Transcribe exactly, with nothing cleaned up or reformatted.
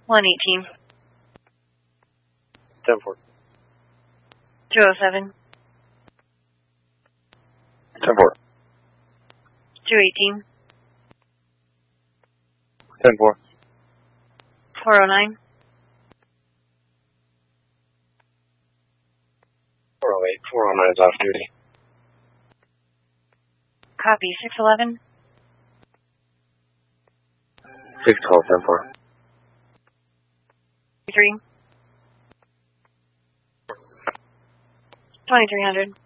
one eighteen. ten four. two oh seven. ten four. two eighteen. ten four. four oh nine. four oh eight. four oh nine is off duty. Copy. six eleven. six twelve. ten four. three. twenty-three hundred.